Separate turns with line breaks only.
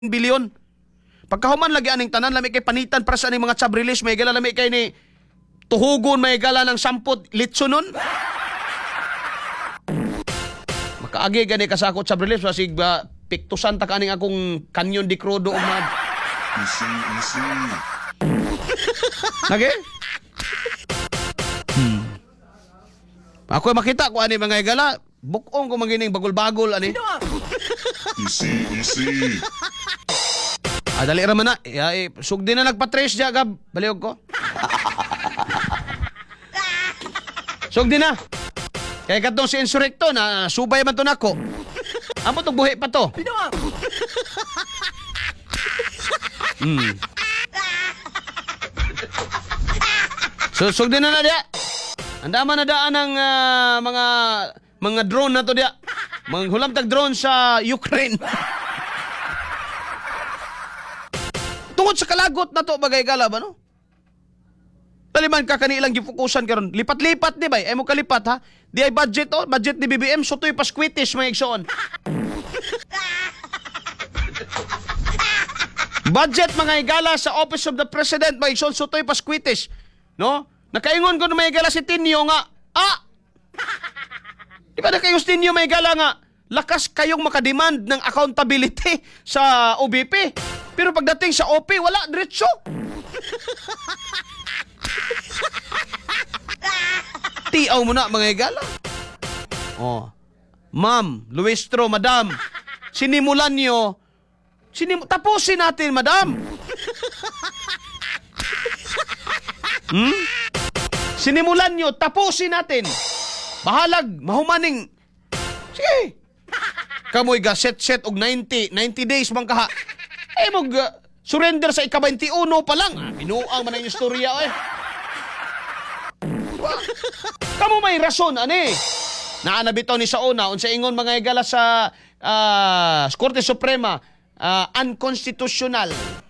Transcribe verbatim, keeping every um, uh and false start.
bilyon. Pagkahuman lagi aning tanan lami kay panitan para sa aning mga chabrilis may gala lami kay ni tuhugon may gala ng sampot litsonon. Makaagi gani kasakot chabrilis wasig ba piktusan ta kaning akong kanyon di crudo umad.
Easy, easy.
Lagi? Hmm. Ako makita ko ani mga gala bukong ko magining bagol-bagol ani.
Easy, easy.
Ah, dali raman na. Eh, sugdi na nagpa-trace dya, Gab. Baliog ko. Sugdi na. Kaya katong si Insurrecto na subay man to nako. Amo to buhi pa to. Hmm. So, sugdi na na diya. Andaman na daan ng ah, mga mga drone na to diya. Manghulam tag drone sa Ukraine. Tungod sa kalagot na to bagay gala ba no? Taliman ka kanilang gifokusan karon. Lipat-lipat di ba? Ay mo kalipat ha. Di ay budget oh, budget ni B B M sutoy paskwitis mga igsoon. Budget mga igala sa Office of the President mga igsoon sutoy paskwitis. No? Nakaingon ko na mga igala si Tinio nga. Ah! Di ba na kayo si Tinio mga igala nga? Lakas kayong makademand ng accountability sa O B P. Pero pagdating sa O P, wala, diretso. Tiaw mo na, mga igala. Oh. Ma'am, Luistro, madam, sinimulan nyo, sinim tapusin natin, madam. Hmm? Sinimulan nyo, tapusin natin. Bahalag, mahumaning. Sige. Kamoy ga, set-set og ninety, ninety days bang kaha. Eh, mag uh, surrender sa ika-twenty-one pa lang. Ah, binuang man ang istorya, eh. Diba? Kamu may rason, ani. Naanabitaw ni sa una, unsa ingon mga igala sa uh, Korte Suprema, uh, unconstitutional.